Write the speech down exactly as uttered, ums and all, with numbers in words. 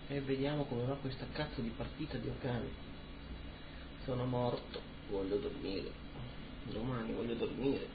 e vediamo come va questa cazzo di partita di Okami. Sono morto, voglio dormire, domani voglio dormire.